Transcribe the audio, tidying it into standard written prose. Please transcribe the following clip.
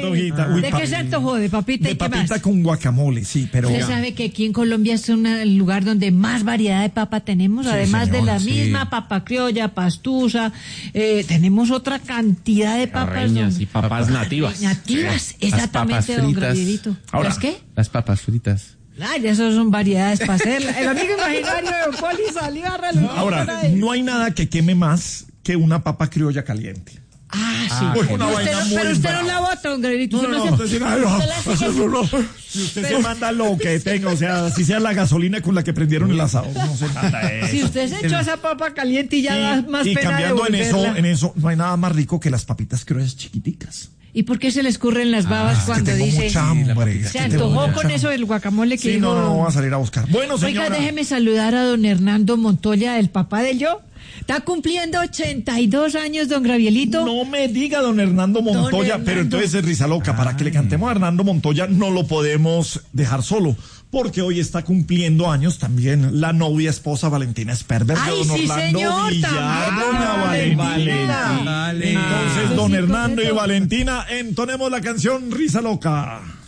hojita. Uy, ¿De qué se antojó? ¿De papita de y qué más? papita con guacamole, sí, pero... Usted sabe que aquí en Colombia es el lugar donde más variedad de papa tenemos, Sí, además de señora, la sí. misma papa criolla, pastusa, tenemos otra cantidad de papas. Carreñas don- y papas nativas. Nativas, Las exactamente, papas don fritas. Gabrielito. Ahora, ¿Las qué? Las papas fritas. Ay, eso son variedades para hacerla. El amigo imaginario de Poli salió a relucir. Ahora, no hay nada que queme más que una papa criolla caliente. Ah, sí. Uy, una vaina muy Pero usted brava. no la bota, don Gabrielito. No, usted no, se- usted dice, ay, no, usted la sigue- si usted se manda lo que tenga, o sea, si sea la gasolina con la que prendieron el asado, no se manda eso. Si usted se echó esa papa caliente y ya da más y pena cambiando devolverla. en eso, no hay nada más rico que las papitas criollas chiquiticas. ¿Y por qué se le escurren las babas Es que cuando tengo dice... mucha hambre. es Se que tengo antojó mucha con eso hambre. del guacamole que Sí, dijo... no, voy a salir a buscar. Bueno, Oiga, señora. déjeme saludar a don Hernando Montoya, el papá del yo. Está cumpliendo 82 años, don Gabrielito. No me diga don Hernando Montoya, Hernando. pero entonces es risa loca. Para que le cantemos a Hernando Montoya no lo podemos dejar solo, porque hoy está cumpliendo años también la novia esposa Valentina Sperber de Ay, don sí, Orlando señor, Villar, también, doña Valentina. Valentina. Entonces, don Hernando y Valentina, entonemos la canción Risa Loca.